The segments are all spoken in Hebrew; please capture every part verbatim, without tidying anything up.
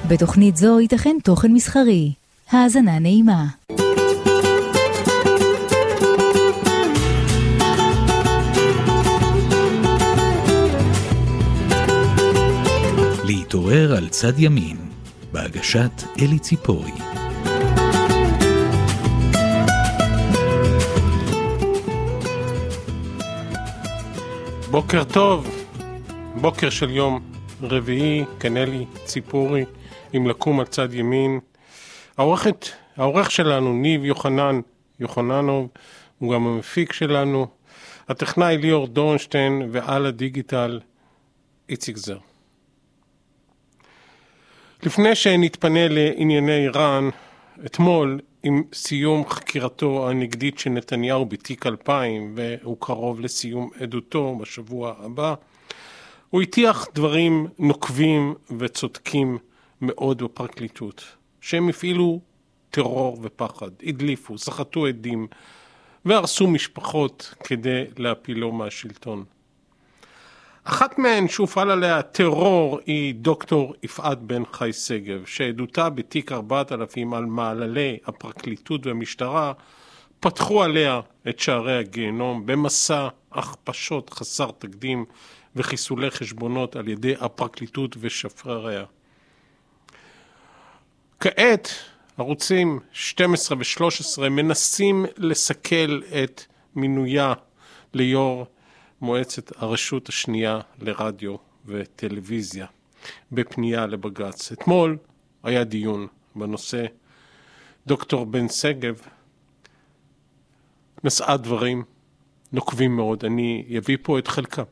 בתוכנית זו ייתכן תוכן מסחרי. האזנה נעימה. להתעורר על צד ימין, בהגשת אלי ציפורי. בוקר טוב, בוקר של יום רביעי, כאן אלי ציפורי, עם לקום על צד ימין. העורכת, העורך שלנו, ניב יוחנן, יוחננוב, הוא גם המפיק שלנו, הטכנאי ליאור דורנשטיין, ועל הדיגיטל, איציק זר. לפני שנתפנה לענייני איראן, אתמול עם סיום חקירתו הנגדית של נתניהו בתיק אלפיים, והוא קרוב לסיום עדותו בשבוע הבא, הוא הטיח דברים נוקבים וצודקים מאוד בפרקליטות, שהם הפעילו טרור ופחד, הדליפו, סחטו עדים והרסו משפחות כדי להפילו מהשלטון. אחת מהן שהופעל עליה טרור היא דוקטור יפעת בן חי שגב, שעדותה בתיק ארבעת אלפים על מעללי הפרקליטות והמשטרה פתחו עליה את שערי הגיהנום במסע הכפשות חסר תקדים וחיסולי חשבונות על ידי הפרקליטות ושפרריה. כעת ערוצים שתים עשרה ו-שלוש עשרה מנסים לסכל את מינויה ליו"ר מועצת הרשות השנייה לרדיו וטלוויזיה בפנייה לבג"ץ. אתמול היה דיון בנושא. דוקטור בן שגב נשאה דברים נוקבים מאוד. אני אביא פה את חלקם.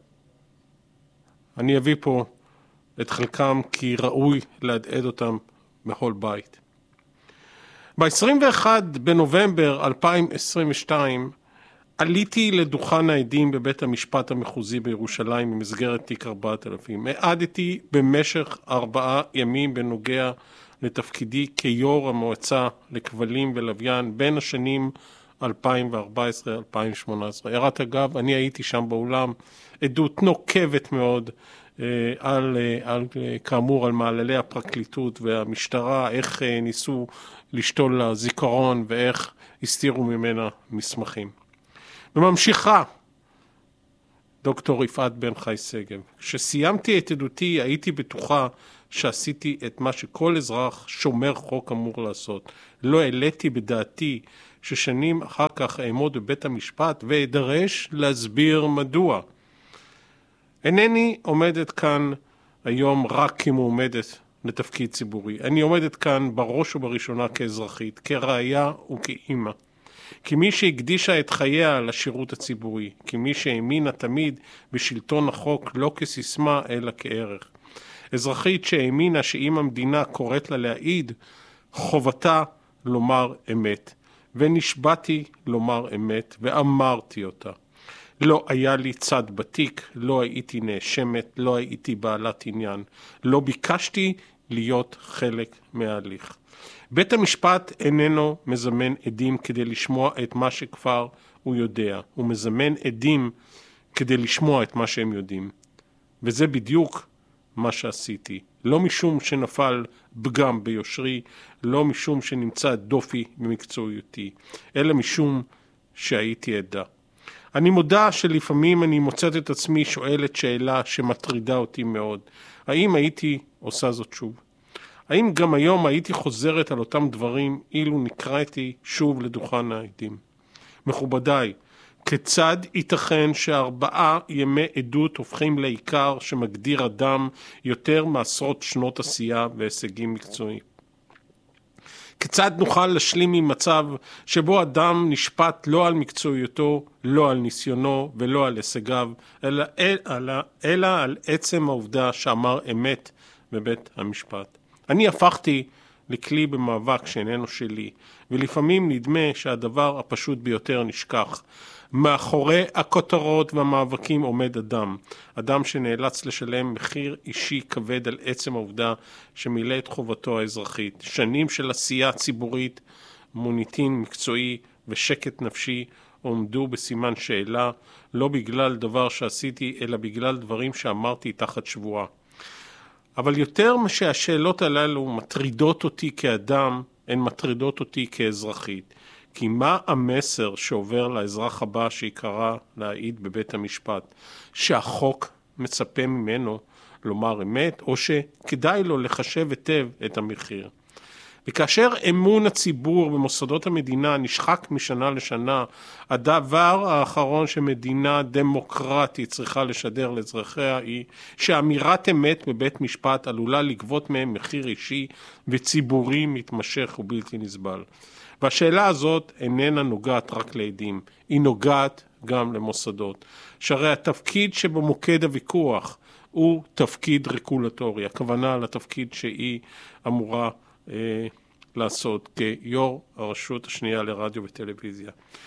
אני אביא פה את חלקם כי ראוי להדהד אותם בכל בית. ב-עשרים ואחד בנובמבר אלפיים עשרים ושתיים עליתי לדוכן העדים בבית המשפט המחוזי בירושלים במסגרת תיק ארבעת אלפים. העדתי במשך ארבעה ימים בנוגע לתפקידי כיו"ר המועצה לכבלים ולוויין בין השנים אלפיים וארבע עשרה עד אלפיים ושמונה עשרה. הערת אגב, אני הייתי שם באולם, עדות נוקבת מאוד על, על, כאמור על מעללי הפרקליטות והמשטרה, איך ניסו לשתול לזיכרון ואיך הסתירו ממנה מסמכים. וממשיכה דוקטור יפעת בן חי שגב. כשסיימתי את עדותי הייתי בטוחה שעשיתי את מה שכל אזרח שומר חוק אמור לעשות. לא העליתי בדעתי ששנים אחר כך אעמוד בבית המשפט ואדרש להסביר מדוע. אינני עומדת כאן היום רק כמועמדת לתפקיד ציבורי. אני עומדת כאן בראש ובראשונה כאזרחית, כראיה וכאימא. כמי שהקדישה את חייה לשירות הציבורי, כמי שהאמינה תמיד בשלטון החוק לא כסיסמה אלא כערך. אזרחית שהאמינה שאם המדינה קוראת לה להעיד, חובתה לומר אמת. ונשבעתי לומר אמת ואמרתי אותה. לא היה לי צד בתיק, לא הייתי נאשמת, לא הייתי בעלת עניין. לא ביקשתי להיות חלק מההליך. בית המשפט איננו מזמן עדים כדי לשמוע את מה שכבר הוא יודע. הוא מזמן עדים כדי לשמוע את מה שהם יודעים. וזה בדיוק מה שעשיתי. לא משום שנפל פגם ביושרי, לא משום שנמצא דופי במקצועיותי, אלא משום שהייתי עדה. אני מודה שלפעמים אני מוצאת את עצמי שואלת שאלה שמטרידה אותי מאוד. האם הייתי עושה זאת שוב? האם גם היום הייתי חוזרת על אותם דברים אילו נקראתי שוב לדוכן העדים? מכובדיי, כיצד ייתכן שארבעה ימי עדות הופכים לעיקר שמגדיר אדם יותר מעשרות שנות עשייה והישגים מקצועיים? כיצד נוכל להשלים עם מצב שבו אדם נשפט לא על מקצועיותו, לא על ניסיונו ולא על הישגיו, אלא, אלא, אלא על עצם העובדה שאמר אמת בבית המשפט? אני הפכתי לכלי במאבק שאיננו שלי, ולפעמים נדמה שהדבר הפשוט ביותר נשכח. מאחורי הכותרות והמאבקים עומד אדם, אדם שנאלץ לשלם מחיר אישי כבד על עצם העובדה שמילא את חובתו האזרחית. שנים של עשייה ציבורית, מוניטין מקצועי ושקט נפשי עומדו בסימן שאלה, לא בגלל דבר שעשיתי, אלא בגלל דברים שאמרתי תחת שבועה. אבל יותר משהשאלות הללו מטרידות אותי כאדם, הן מטרידות אותי כאזרחית. כי מה המסר שעובר לאזרח הבא שיקרא להעיד בבית המשפט? שהחוק מצפה ממנו לומר אמת, או שכדאי לו לחשב היטב את המחיר. וכאשר אמון הציבור במוסדות המדינה נשחק משנה לשנה, הדבר האחרון שמדינה דמוקרטית צריכה לשדר לאזרחיה היא שאמירת אמת בבית משפט עלולה לגבות מהם מחיר אישי וציבורי מתמשך ובלתי נסבל. והשאלה הזאת איננה נוגעת רק לעדים, היא נוגעת גם למוסדות. שהרי התפקיד שבמוקד הוויכוח הוא תפקיד רגולטורי, הכוונה לתפקיד שהיא אמורה אה, לעשות כיו"ר הרשות השנייה לרדיו וטלוויזיה.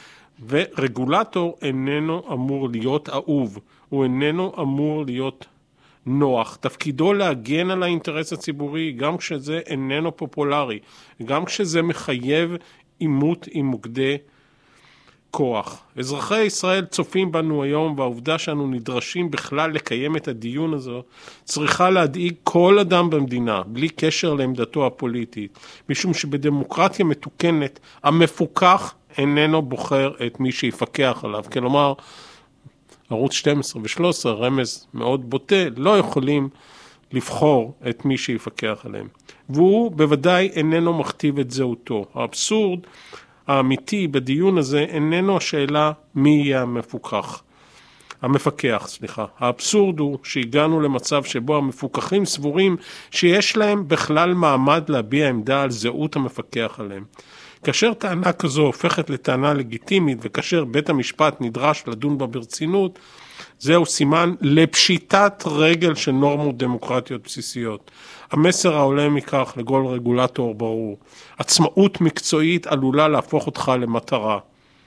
ורגולטור איננו אמור להיות אהוב, הוא איננו אמור להיות נוח. תפקידו להגן על האינטרס הציבורי, גם כשזה איננו פופולרי, גם כשזה מחייב עימות עם מוקדי כוח. אזרחי ישראל צופים בנו היום, והעובדה שאנו נדרשים בכלל לקיים את הדיון הזה צריכה להדאיג כל אדם במדינה, בלי קשר לעמדתו הפוליטית, משום שבדמוקרטיה מתוקנת המפוקח איננו בוחר את מי שיפקח עליו. כלומר, ערוץ שתים עשרה ו-שלוש עשרה, רמז מאוד בוטה, לא יכולים לבחור את מי שיפקח עליהם. והוא בוודאי איננו מכתיב את זהותו. האבסורד האמיתי בדיון הזה איננו השאלה מי יהיה המפוקח. המפקח, סליחה. האבסורד הוא שהגענו למצב שבו המפוקחים סבורים שיש להם בכלל מעמד להביע עמדה על זהות המפקח עליהם. כאשר טענה כזו הופכת לטענה לגיטימית, וכאשר בית המשפט נדרש לדון בה ברצינות, זהו סימן לפשיטת רגל של נורמות דמוקרטיות בסיסיות. המסר העולה מכך לכל רגולטור ברור. עצמאות מקצועית עלולה להפוך אותך למטרה.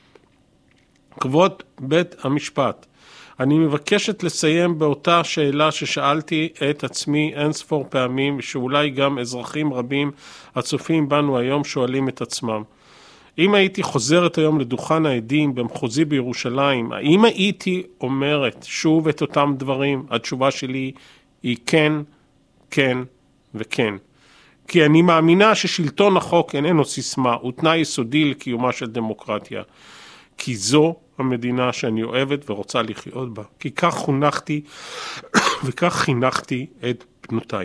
כבוד בית המשפט, אני מבקשת לסיים באותה שאלה ששאלתי את עצמי אין ספור פעמים, ושאולי גם אזרחים רבים הצופים בנו היום שואלים את עצמם. אם הייתי חוזרת היום לדוכן העדים במחוזי בירושלים, האם הייתי אומרת שוב את אותם דברים? התשובה שלי היא כן, כן וכן. כי אני מאמינה ששלטון החוק איננו סיסמה, הוא תנאי יסודי לקיומה של דמוקרטיה. כי זו המדינה שאני אוהבת ורוצה לחיות בה. כי כך חונכתי וכך חינכתי את בנותיי.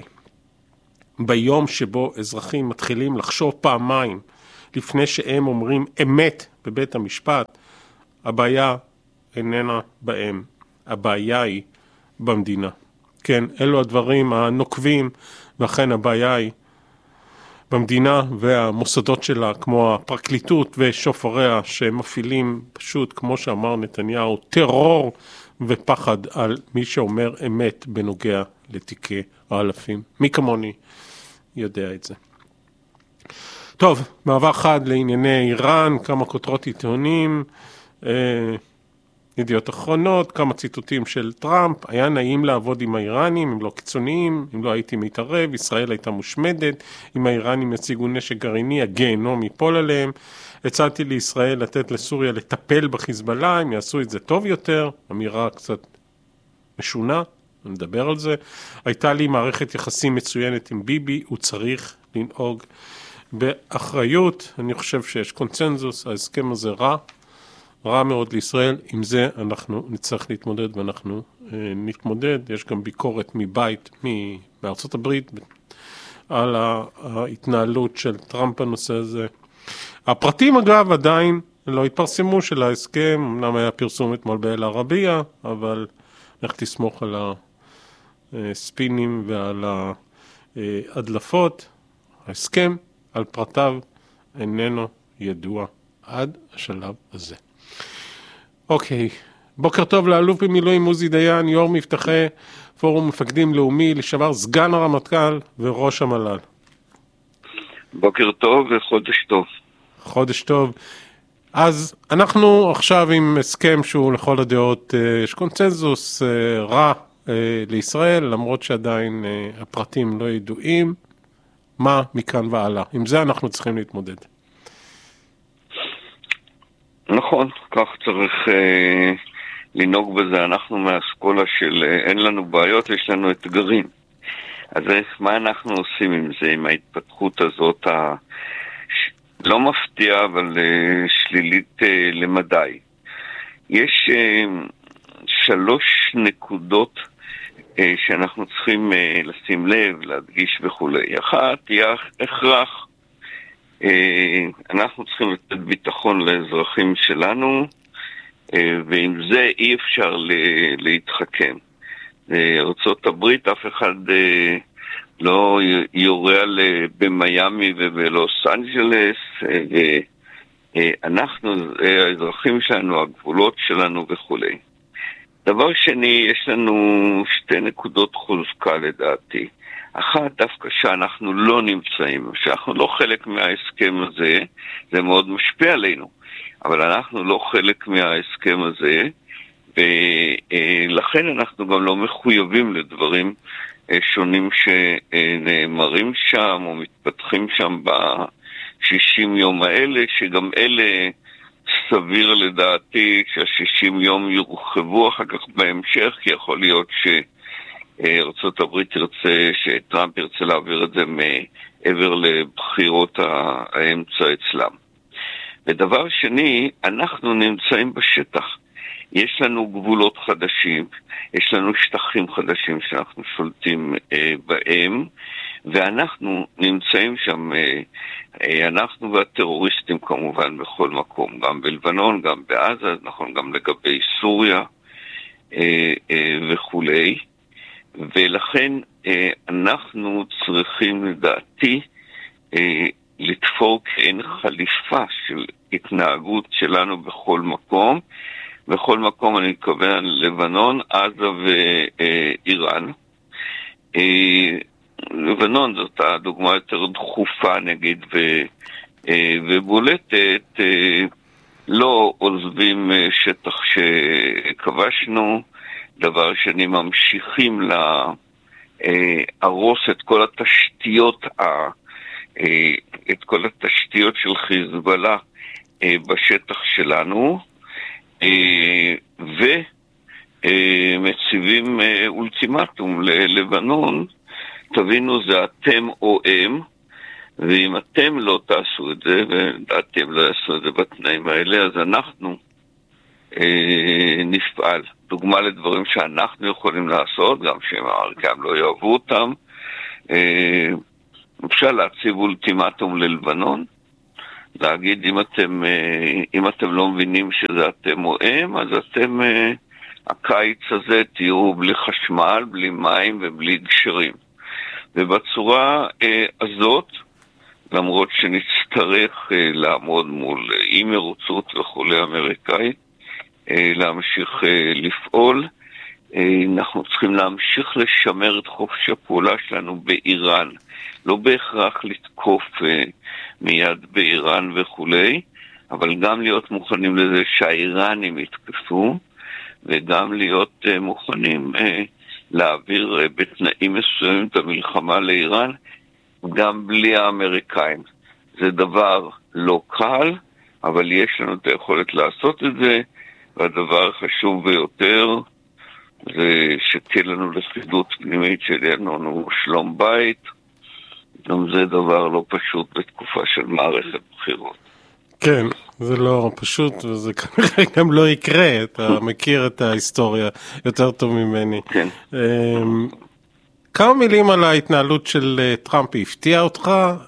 ביום שבו אזרחים מתחילים לחשוב פעמיים לפני שהם אומרים אמת בבית המשפט, הבעיה איננה בהם, הבעיה היא במדינה. כן, אלו הדברים הנוקבים, ואכן הבעיה היא במדינה והמוסדות שלה, כמו הפרקליטות ושופריה, שמפעילים פשוט, כמו שאמר נתניהו, טרור ופחד על מי שאומר אמת בנוגע לתיקי האלפים. מי כמוני יודע את זה. טוב, מעבר חד לענייני איראן, כמה כותרות עיתונים, אה, ידיעות אחרונות, כמה ציטוטים של טראמפ, היה נעים לעבוד עם האיראנים, הם לא קיצוניים, אם לא הייתי מתערב, ישראל הייתה מושמדת, אם האיראנים יציגו נשק גרעיני, הגיהנום ייפול עליהם, הצעתי לישראל לתת לסוריה לטפל בחיזבאללה, הם יעשו את זה טוב יותר, אמירה קצת משונה, נדבר על זה, הייתה לי מערכת יחסים מצוינת עם ביבי, הוא צריך לנהוג באחריות, אני חושב שיש קונצנזוס, ההסכם הזה רע, רע מאוד לישראל, עם זה אנחנו נצטרך להתמודד ואנחנו אה, נתמודד, יש גם ביקורת מבית, מארצות הברית, על ההתנהלות של טראמפ בנושא הזה. הפרטים אגב עדיין לא התפרסמו של ההסכם, אמנם היה פרסום אתמול באל ערבייה, אבל איך תסמוך על הספינים ועל ההדלפות, ההסכם על פרטיו איננו ידוע עד השלב הזה. אוקיי, בוקר טוב לאלוף במילואים עוזי דיין, יו"ר מבטחי פורום מפקדים לאומי, לשעבר סגן הרמטכ"ל וראש המל"ל. בוקר טוב וחודש טוב. חודש טוב. אז אנחנו עכשיו עם הסכם שהוא לכל הדעות, יש קונצנזוס רע לישראל, למרות שעדיין הפרטים לא ידועים. מה מכאן והלאה? עם זה אנחנו צריכים להתמודד. נכון, כך צריך אה, לנהוג בזה. אנחנו מהאסכולה של אה, אין לנו בעיות, יש לנו אתגרים. אז מה אנחנו עושים עם זה, עם ההתפתחות הזאת, ה... לא מפתיע, אבל שלילית למדי. יש שלוש נקודות שאנחנו צריכים לשים לב, להדגיש וכולי. אחת, היא הכרח. אנחנו צריכים לתת ביטחון לאזרחים שלנו, ועם זה אי אפשר להתחכם. ארצות הברית, אף אחד לא יורה במיימי ובלוס אנג'לס, ואנחנו, האזרחים שלנו, הגבולות שלנו וכולי. דבר שני, יש לנו שתי נקודות חוזקה לדעתי. אחת, דווקא שאנחנו לא נמצאים, שאנחנו לא חלק מההסכם הזה, זה מאוד משפיע עלינו, אבל אנחנו לא חלק מההסכם הזה, ולכן אנחנו גם לא מחויבים לדברים שונים שנאמרים שם או מתפתחים שם ב-שישים יום האלה, שגם אלה סביר לדעתי שה-שישים יום יורחבו אחר כך בהמשך, כי יכול להיות שארצות הברית תרצה, שטראמפ ירצה להעביר את זה מעבר לבחירות האמצע אצלם. ודבר שני, אנחנו נמצאים בשטח. יש לנו גבולות חדשים, יש לנו שטחים חדשים שאנחנו שולטים אה, בהם, ואנחנו נמצאים שם, אה, אה, אנחנו והטרוריסטים כמובן בכל מקום, גם בלבנון, גם בעזה, נכון, גם לגבי סוריה אה, אה, וכולי, ולכן אה, אנחנו צריכים לדעתי אה, לתפור כאין חליפה של התנהגות שלנו בכל מקום, בכל מקום אני מתכוון לבנון, עזה ואיראן. לבנון זאת הדוגמה יותר דחופה נגיד ובולטת, לא עוזבים שטח שכבשנו, דבר שני ממשיכים להרוס את כל התשתיות, את כל התשתיות של חיזבאללה בשטח שלנו, ומציבים אולטימטום ללבנון, תבינו זה אתם או הם, ואם אתם לא תעשו את זה, ואתם לא יעשו את זה בתנאים האלה, אז אנחנו נפעל. דוגמה לדברים שאנחנו יכולים לעשות, גם שהם האמריקאים לא יאהבו אותם, אפשר להציב אולטימטום ללבנון, להגיד אם אתם, אם אתם לא מבינים שזה אתם או הם, אז אתם, הקיץ הזה תהיו בלי חשמל, בלי מים ובלי גשרים. ובצורה הזאת, למרות שנצטרך לעמוד מול אי מרוצות וכולי אמריקאית, להמשיך לפעול, אנחנו צריכים להמשיך לשמר את חופש הפעולה שלנו באיראן. לא בהכרח לתקוף מיד באיראן וכולי, אבל גם להיות מוכנים לזה שהאיראנים יתקפו, וגם להיות מוכנים להעביר בתנאים מסוימים את המלחמה לאיראן, גם בלי האמריקאים. זה דבר לא קל, אבל יש לנו את היכולת לעשות את זה, והדבר החשוב ביותר זה שתהיה לנו לכידות פנימית שלנו שלום בית, גם זה דבר לא פשוט בתקופה של מערכת בחירות. כן, זה לא פשוט, וזה כנראה גם לא יקרה, אתה מכיר את ההיסטוריה יותר טוב ממני. כן. כמה מילים על ההתנהלות של טראמפ, הפתיע אותך?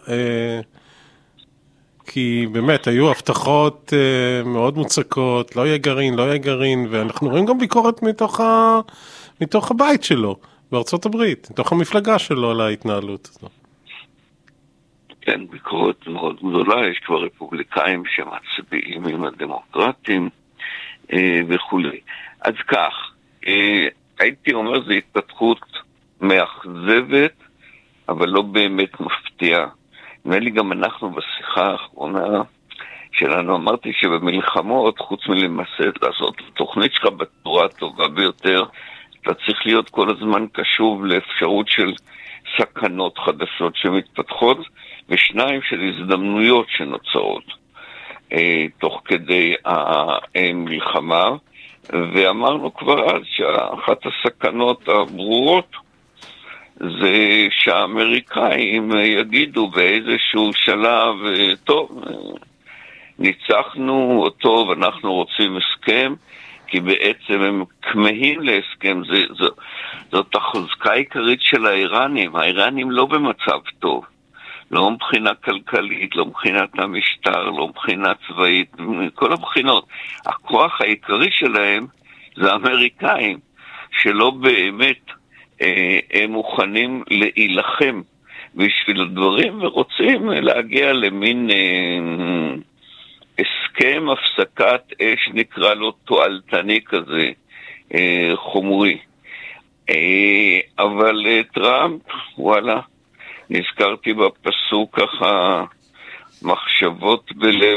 כי באמת היו הבטחות מאוד מוצקות, לא יהיה גרעין, לא יהיה גרעין, ואנחנו רואים גם ביקורת מתוך, ה... מתוך הבית שלו, בארצות הברית, מתוך המפלגה שלו על ההתנהלות הזו. כן, ביקורת מאוד גדולה, יש כבר רפובליקאים שמצביעים עם הדמוקרטים אה, וכו'. אז כך, אה, הייתי אומר זו התפתחות מאכזבת, אבל לא באמת מפתיעה. נראה לי גם אנחנו בשיחה האחרונה שלנו אמרתי שבמלחמות, חוץ מלמסד לעשות את התוכנית שלך בצורה הטובה ביותר, אתה צריך להיות כל הזמן קשוב לאפשרות של סכנות חדשות שמתפתחות, ושניים של הזדמנויות שנוצרות אה, תוך כדי המלחמה, ואמרנו כבר אז שאחת הסכנות הברורות זה שהאמריקאים יגידו באיזשהו שלב, טוב, ניצחנו אותו ואנחנו רוצים הסכם, כי בעצם הם כמהים להסכם. זה, זו, זאת החוזקה העיקרית של האיראנים. האיראנים לא במצב טוב. לא מבחינה כלכלית, לא מבחינת המשטר, לא מבחינה צבאית, כל הבחינות. הכוח העיקרי שלהם זה האמריקאים, שלא באמת אה, הם מוכנים להילחם בשביל הדברים, ורוצים להגיע למין אה, הסכם הפסקת אש, נקרא לו תועלתני כזה, אה, חומרי. אה, אבל אה, טראמפ, וואלה, נזכרתי בפסוק ככה, מחשבות בלב,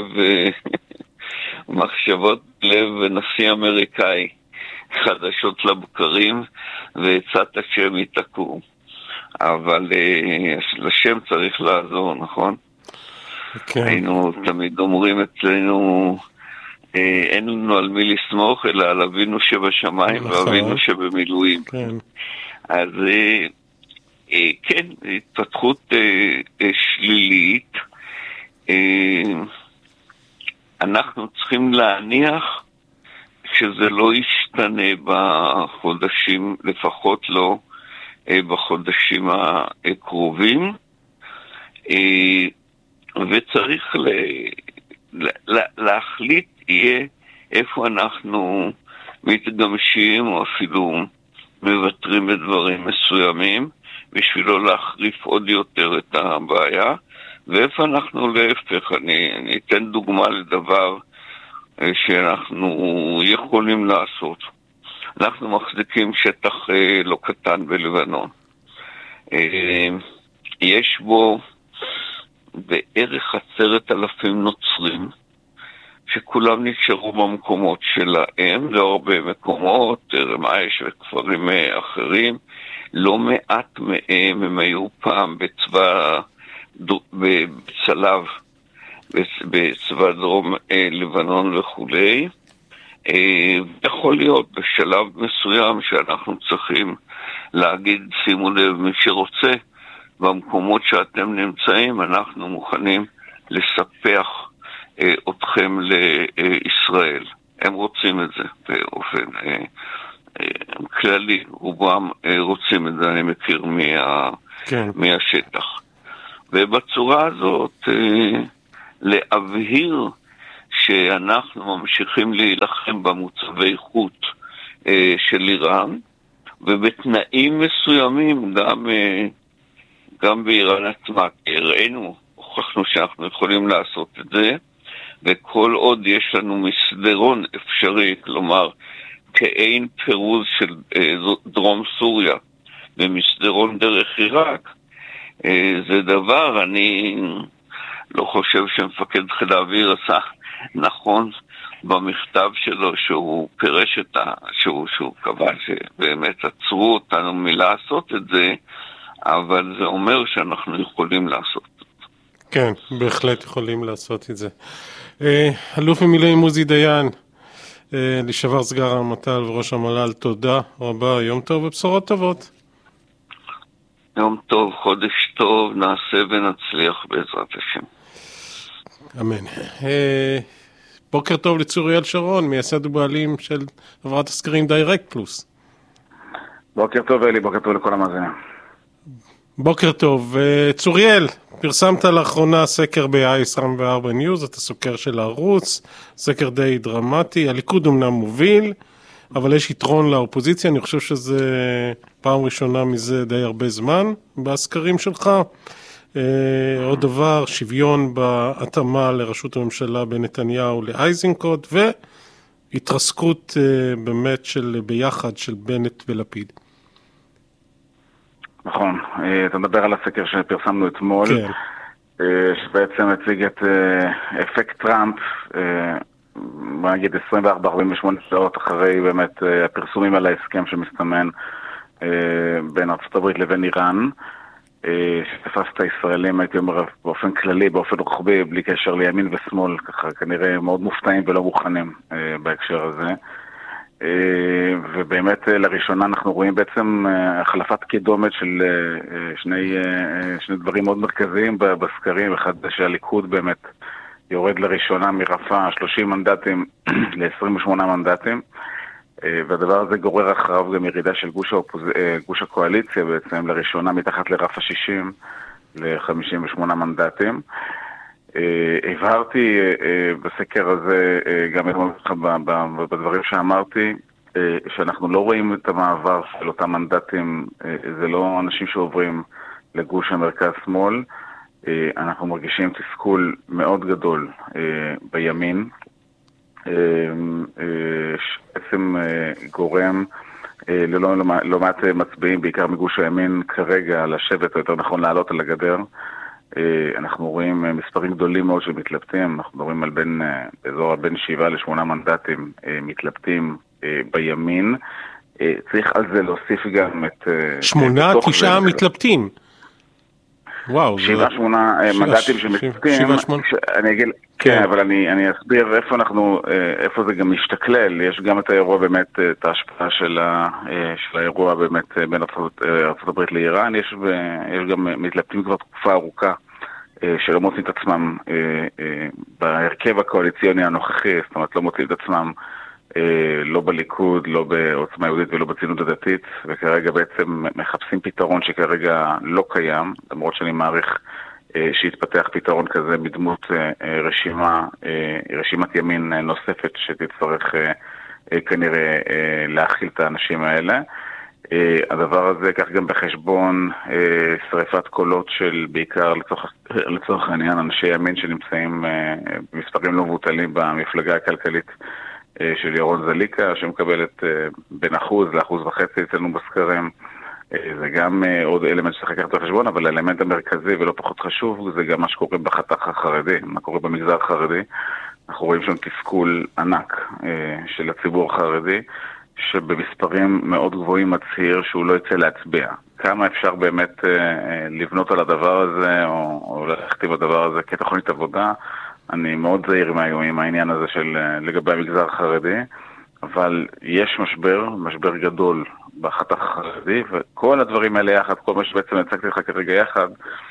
מחשבות בלב נשיא אמריקאי, חדשות לבקרים, ועצת השם יתקום. אבל לשם צריך לעזור, נכון? כן. היינו תמיד אומרים אצלנו, אין לנו על מי לסמוך, אלא על אבינו שבשמיים ואבינו שבמילואים. כן. אז כן, התפתחות שלילית. אנחנו צריכים להניח שזה לא ישתנה בחודשים, לפחות לא בחודשים הקרובים, וצריך להחליט יהיה איפה אנחנו מתגמשים או אפילו מבטרים בדברים מסוימים, בשביל לא להחריף עוד יותר את הבעיה, ואיפה אנחנו להפך. אני, אני אתן דוגמה לדבר שאנחנו יכולים לעשות. אנחנו מחזיקים שטח לא קטן בלבנון. יש בו בערך עשרת אלפים נוצרים, שכולם נשארו במקומות שלהם, לא הרבה מקומות, רמאיש וכפרים אחרים, לא מעט מהם הם היו פעם בצבא, בצלב, בצבא דרום לבנון וכולי. יכול להיות בשלב מסוים שאנחנו צריכים להגיד, שימו לב, מי שרוצה, במקומות שאתם נמצאים, אנחנו מוכנים לספח אתכם לישראל. הם רוצים את זה באופן כללי, רובם רוצים את זה, אני מכיר מה, כן. מהשטח. ובצורה הזאת להבהיר שאנחנו ממשיכים להילחם במוצבי חוט של איראן, ובתנאים מסוימים גם, גם באיראן עצמה, הראינו, הוכחנו שאנחנו יכולים לעשות את זה, וכל עוד יש לנו מסדרון אפשרי, כלומר כאין פירוז של דרום סוריה ומסדרון דרך עיראק, זה דבר, אני לא חושב שמפקד חיל האוויר עשה נכון במכתב שלו שהוא פירש את ה... שהוא, שהוא קבע שבאמת עצרו אותנו מלעשות את זה, אבל זה אומר שאנחנו יכולים לעשות את זה. כן, בהחלט יכולים לעשות את זה. אלוף במילואים עוזי דיין, לשעבר סגן הרמטכ"ל וראש המל"ל, תודה רבה, יום טוב ובשורות טובות. יום טוב, חודש טוב, נעשה ונצליח בעזרת השם. אמן. בוקר טוב לצוריאל שרון, מייסד ובעלים של חברת הסקרים דיירקט פלוס. בוקר טוב אלי, בוקר טוב לכל המאזינים. בוקר טוב. צוריאל, פרסמת לאחרונה סקר ב-איי עשרים וארבע ניוז, אתה סוקר של הערוץ, סקר די דרמטי, הליכוד אמנם מוביל, אבל יש יתרון לאופוזיציה, אני חושב שזה פעם ראשונה מזה די הרבה זמן בסקרים שלך. עוד דבר, שוויון בהתאמה לראשות הממשלה בנתניהו לאייזנקוט, והתרסקות באמת של ביחד של בנט ולפיד. נכון, אתה מדבר על הסקר שפרסמנו אתמול, כן. שבעצם הציג את אפקט טראמפ, בוא נגיד עשרים וארבע ארבעים ושמונה שעות אחרי באמת הפרסומים על ההסכם שמסתמן בין ארצות הברית לבין איראן, שתפס את הישראלים, הייתי אומר, באופן כללי, באופן רוחבי, בלי קשר לימין ושמאל, ככה כנראה מאוד מופתעים ולא מוכנים בהקשר הזה. ובאמת לראשונה אנחנו רואים בעצם החלפת קידומת של שני, שני דברים מאוד מרכזיים בסקרים. אחד זה שהליכוד באמת יורד לראשונה מרפה שלושים מנדטים ל-עשרים ושמונה מנדטים, והדבר הזה גורר אחריו גם ירידה של גוש, האופוז... גוש הקואליציה בעצם לראשונה מתחת לרף ה-שישים ל-חמישים ושמונה מנדטים. הבהרתי בסקר הזה גם בדברים שאמרתי, שאנחנו לא רואים את המעבר של אותם מנדטים, זה לא אנשים שעוברים לגוש המרכז-שמאל, אנחנו מרגישים תסכול מאוד גדול בימין, שבעצם גורם ללא לא מעט מצביעים, בעיקר מגוש הימין כרגע, לשבת, או יותר נכון לעלות על הגדר. אנחנו רואים מספרים גדולים מאוד של מתלבטים, אנחנו רואים על בין, באזור בין שבעה לשמונה מנדטים מתלבטים בימין. צריך על זה להוסיף גם את... שמונה, תשעה מתלבטים. וואו. שבעה, שמונה מנדטים שמתלבטים. שבעה, שמונה. אני אגיד, כן, אבל אני, אני אסביר איפה אנחנו, איפה זה גם משתכלל. יש גם את האירוע באמת, את ההשפעה של, ה, של האירוע באמת בין ארצות הברית לאיראן. יש, יש גם מתלבטים כבר תקופה ארוכה שלא מוצאים את עצמם בהרכב הקואליציוני הנוכחי, זאת אומרת לא מוצאים את עצמם לא בליכוד, לא בעוצמה יהודית ולא בציונות הדתית, וכרגע בעצם מחפשים פתרון שכרגע לא קיים, למרות שאני מעריך שיתפתח פתרון כזה בדמות רשימה, רשימת ימין נוספת שתצטרך כנראה להכיל את האנשים האלה. הדבר הזה כך גם בחשבון שריפת קולות של בעיקר לצורך, לצורך העניין אנשי ימין שנמצאים במספרים לא מבוטלים במפלגה הכלכלית של ירון זליקה, שמקבלת בין אחוז לאחוז וחצי אצלנו בסקרים. זה גם עוד אלמנט שצריך לקחת בחשבון, אבל האלמנט המרכזי ולא פחות חשוב זה גם מה שקורה בחתך החרדי, מה קורה במגזר החרדי. אנחנו רואים שם תסכול ענק של הציבור החרדי, שבמספרים מאוד גבוהים מצהיר שהוא לא יצא להצביע. כמה אפשר באמת לבנות על הדבר הזה, או, או ללכת עם הדבר הזה כתוכנית עבודה. אני מאוד זהיר עם העניין הזה של לגבי המגזר החרדי, אבל יש משבר, משבר גדול בחתך החרדי, וכל הדברים האלה יחד, כל מה שבעצם הצגתי לך כרגע יחד,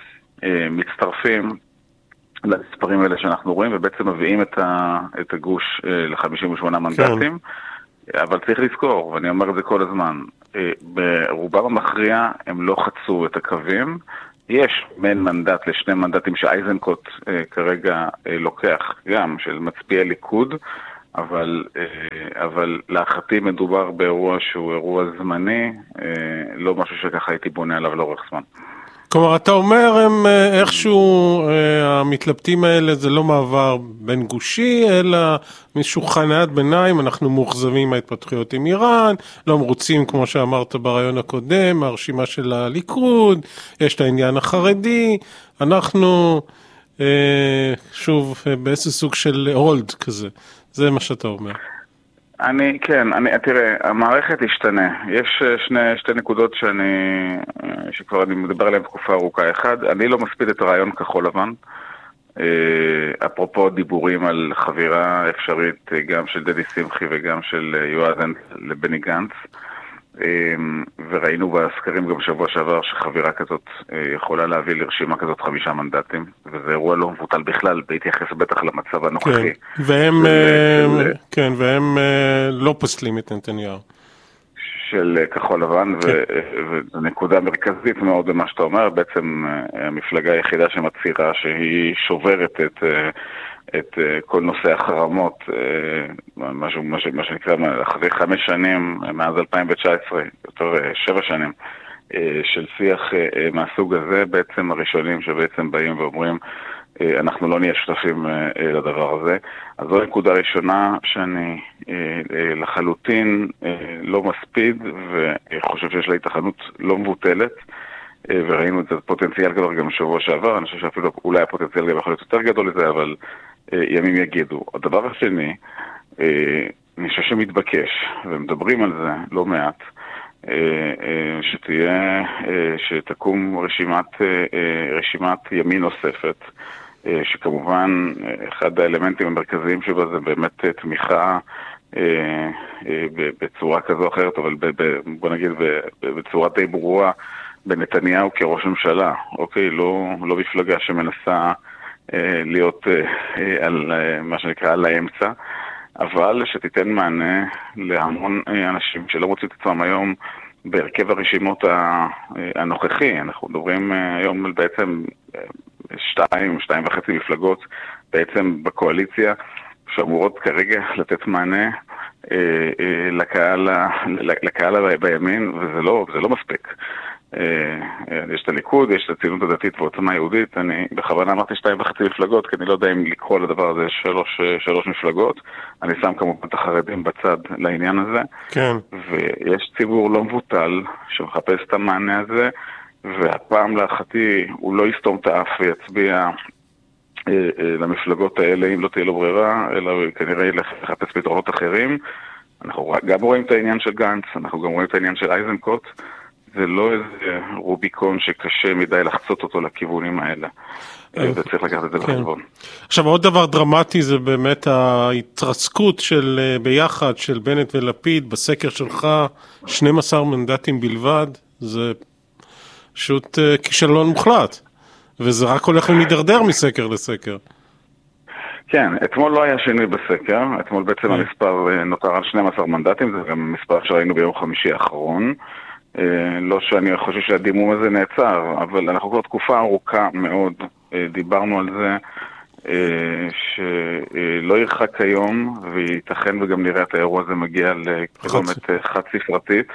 מצטרפים למספרים האלה שאנחנו רואים, ובעצם מביאים את, ה, את הגוש ל-חמישים ושמונה מנדטים, כן. אבל צריך לזכור, ואני אומר את זה כל הזמן, ברובם המכריע הם לא חצו את הקווים, יש בין מנדט לשני מנדטים שאייזנקוט אה, כרגע אה, לוקח גם של מצביעי ליכוד, אבל, אה, אבל להערכתי מדובר באירוע שהוא אירוע זמני, אה, לא משהו שככה הייתי בונה עליו לאורך זמן. כלומר, אתה אומר הם איכשהו, אה, המתלבטים האלה זה לא מעבר בין גושי, אלא מישהו חניית ביניים, אנחנו מוחזבים מההתפתחויות עם איראן, לא מרוצים כמו שאמרת ברעיון הקודם, הרשימה של הליכוד, יש את העניין החרדי, אנחנו אה, שוב באיזה סוג של הולד כזה, זה מה שאתה אומר. אני, כן, אני, תראה, המערכת השתנה. יש שני, שתי נקודות שאני, שכבר אני מדבר עליהן תקופה ארוכה. אחד, אני לא מספיד את הרעיון כחול לבן. אפרופו דיבורים על חבירה אפשרית גם של דדי שמחי וגם של יועז לבני גנץ. וראינו בסקרים גם שבוע שעבר שחבירה כזאת יכולה להביא לרשימה כזאת חמישה מנדטים, וזה אירוע לא מבוטל בכלל, בהתייחס בטח למצב הנוכחי. כן, והם, כן, והם לא פוסלים את נתניהו. של כחול לבן, וזו נקודה מרכזית מאוד במה שאתה אומר, בעצם המפלגה היחידה שמצהירה שהיא שוברת את... את כל נושא החרמות, משהו, משהו, מה שנקרא, אחרי חמש שנים, מאז אלפיים תשע עשרה, יותר שבע שנים, של שיח מהסוג הזה, בעצם הראשונים שבעצם באים ואומרים, אנחנו לא נהיה שותפים לדבר הזה. אז זו נקודה ראשונה שאני לחלוטין לא מספיד, וחושב שיש לה התחנות לא מבוטלת, וראינו את זה פוטנציאל כבר גם שבוע שעבר, אני חושב שאפילו אולי הפוטנציאל גם יכול להיות יותר גדול לזה, אבל ימים יגידו. הדבר השני, אני חושב שמתבקש, ומדברים על זה לא מעט, שתהיה, שתקום רשימת, רשימת ימין נוספת, שכמובן אחד האלמנטים המרכזיים שבה זה באמת תמיכה בצורה כזו או אחרת, אבל בוא נגיד בצורה די ברורה, בנתניהו כראש ממשלה, אוקיי? לא, לא מפלגה שמנסה להיות על מה שנקרא על האמצע, אבל שתיתן מענה להמון אנשים שלא מוצאים את עצמם היום בהרכב הרשימות הנוכחי. אנחנו מדברים היום בעצם שתיים, שתיים וחצי מפלגות בעצם בקואליציה, שאמורות כרגע לתת מענה לקהל, לקהל בימין, וזה לא, זה לא מספיק. יש את הליכוד, יש את הציונות הדתית ועוצמה יהודית. אני בכוונה אמרתי שתיים וחצי מפלגות, כי אני לא יודע אם לקרוא לדבר הזה שלוש, שלוש מפלגות. אני שם כמובן את החרדים בצד לעניין הזה. כן. ויש ציבור לא מבוטל שמחפש את המענה הזה, והפעם להערכתי הוא לא יסתום את האף ויצביע למפלגות האלה אם לא תהיה לו ברירה, אלא כנראה ילך לחפש פתרונות אחרים. אנחנו גם רואים את העניין של גנץ, אנחנו גם רואים את העניין של אייזנקוט. זה לא איזה רוביקון שקשה מדי לחצות אותו לכיוונים האלה. וצריך לקחת את זה בחשבון. עכשיו, עוד דבר דרמטי זה באמת ההתרסקות של ביחד של בנט ולפיד בסקר שלך, שנים עשר מנדטים בלבד, זה פשוט כישלון מוחלט. וזה רק הולך ומדרדר מסקר לסקר. כן, אתמול לא היה שינוי בסקר, אתמול בעצם המספר נותר על שנים עשר מנדטים, זה גם מספר שראינו ביום חמישי האחרון. לא שאני חושב שהדימום הזה נעצר, אבל אנחנו כבר תקופה ארוכה מאוד דיברנו על זה, שלא ירחק היום, וייתכן וגם נראה את האירוע הזה מגיע לקילומט חד ספרתית.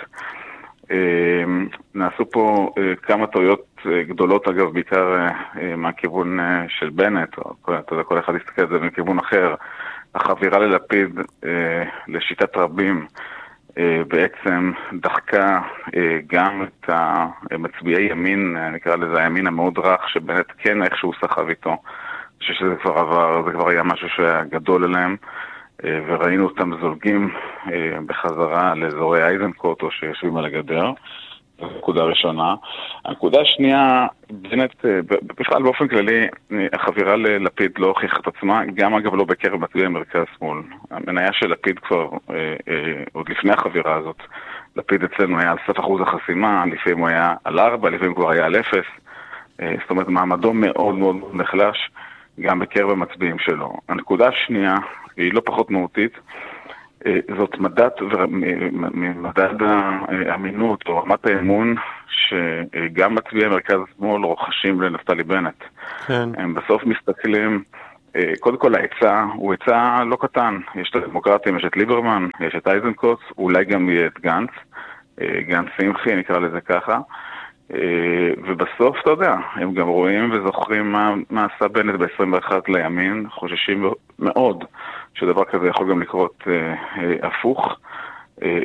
נעשו פה כמה טעויות גדולות, אגב, בעיקר מהכיוון של בנט, כל אחד יסתכל על זה מכיוון אחר. החבירה ללפיד, לשיטת רבים, בעצם דחקה גם את המצביעי ימין, נקרא לזה הימין המאוד רך, שבנט כן איכשהו סחב איתו. אני חושב שזה כבר עבר, זה כבר היה משהו שהיה גדול אליהם, וראינו אותם זולגים בחזרה לאזורי אייזנקוט או שיושבים על הגדר. זו נקודה ראשונה. הנקודה השנייה, בנט, בכלל באופן כללי, החבירה ללפיד לא הוכיחה את עצמה, גם אגב לא בקרב מצביעי מרכז שמאל. המניה של לפיד כבר, עוד לפני החבירה הזאת, לפיד אצלנו היה על סף אחוז החסימה, לפעמים הוא היה על ארבע, לפעמים כבר היה על אפס. זאת אומרת, מעמדו מאוד מאוד נחלש, גם בקרב המצביעים שלו. הנקודה השנייה, היא לא פחות מהותית, זאת מדד, מדד האמינות או רמת האמון שגם מצביעי מרכז שמאל רוכשים לנפתלי בנט. כן. הם בסוף מסתכלים, קודם כל ההיצע הוא היצע לא קטן. יש את הדמוקרטים, יש את ליברמן, יש את אייזנקוט, אולי גם יהיה את גנץ, גנץ שמחי, נקרא לזה ככה. ובסוף, אתה יודע, הם גם רואים וזוכרים מה, מה עשה בנט ב-עשרים ואחת לימין, חוששים מאוד שדבר כזה יכול גם לקרות אה, אה, הפוך, אה,